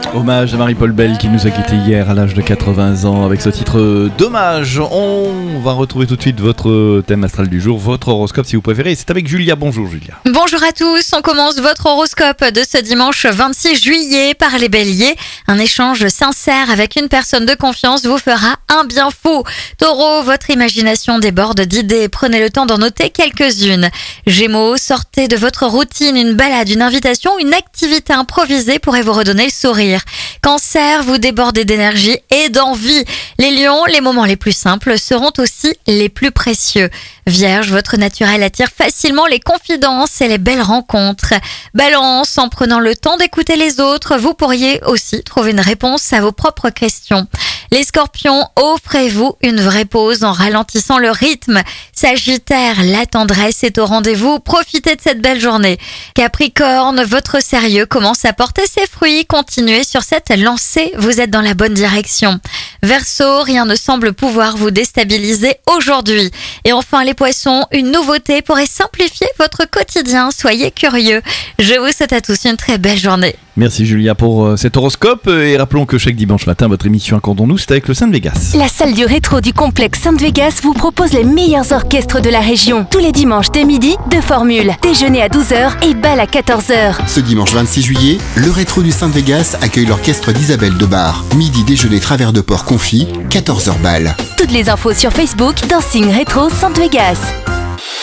Hommage à Marie-Paul Bell qui nous a quittés hier à l'âge de 80 ans avec ce titre d'hommage. On va retrouver tout de suite votre thème astral du jour, votre horoscope si vous préférez. C'est avec Julia. Bonjour Julia. Bonjour à tous, on commence votre horoscope de ce dimanche 26 juillet par les béliers. Un échange sincère avec une personne de confiance vous fera un bien fou. Taureau, votre imagination déborde d'idées, prenez le temps d'en noter quelques-unes. Gémeaux, sortez de votre routine, une balade, une invitation, une activité improvisée pourrait vous redonner le sourire. Cancer, vous débordez d'énergie et d'envie. Les lions, les moments les plus simples seront aussi les plus précieux. Vierge, votre naturel attire facilement les confidences et les belles rencontres. Balance, en prenant le temps d'écouter les autres, vous pourriez aussi trouver une réponse à vos propres questions. Les scorpions, offrez-vous une vraie pause en ralentissant le rythme. Sagittaire, la tendresse est au rendez-vous, profitez de cette belle journée. Capricorne, votre sérieux commence à porter ses fruits, continuez sur cette lancée, vous êtes dans la bonne direction. Verseau, rien ne semble pouvoir vous déstabiliser aujourd'hui. Et enfin les poissons, une nouveauté pourrait simplifier votre quotidien, soyez curieux. Je vous souhaite à tous une très belle journée. Merci Julia pour cet horoscope et rappelons que chaque dimanche matin votre émission Accordons-nous c'est avec le Saint de Vegas. La salle du rétro du complexe Saint de Vegas vous propose les meilleurs orchestres de la région. Tous les dimanches dès midi, 2 formules, déjeuner à 12h et bal à 14h. Ce dimanche 26 juillet, le rétro du Saint de Vegas accueille l'orchestre d'Isabelle Debar. Midi déjeuner travers de porc confit, 14h bal. Toutes les infos sur Facebook, Dancing Rétro Saint de Vegas.